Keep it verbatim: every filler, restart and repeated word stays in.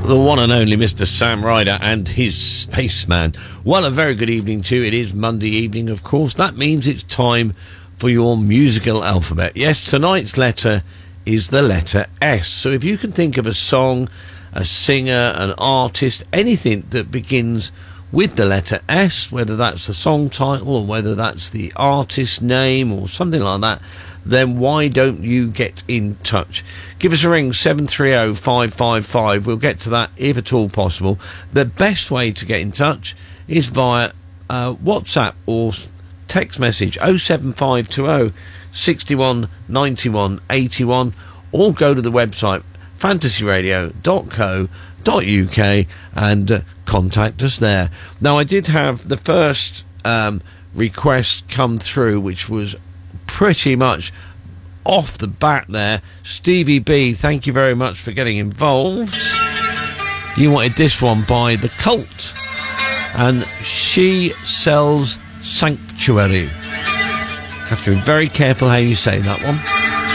The one and only Mister Sam Ryder and his Spaceman. Well, a very good evening to you. It is Monday evening, of course. That means it's time for your musical alphabet. Yes, tonight's letter is the letter S. So if you can think of a song, a singer, an artist, anything that begins with the letter S, whether that's the song title or whether that's the artist name or something like that, then why don't you get in touch? Give us a ring, seven three zero, five five five. We'll get to that if at all possible. The best way to get in touch is via uh, WhatsApp or text message oh seven five two oh, six one, nine one, eight one, or go to the website fantasy radio dot co dot uk and uh, contact us there. Now, I did have the first um, request come through, which was pretty much off the bat there. Stevie B, thank you very much for getting involved. You wanted this one by The Cult, and She Sells Sanctuary. Have to be very careful how you say that one.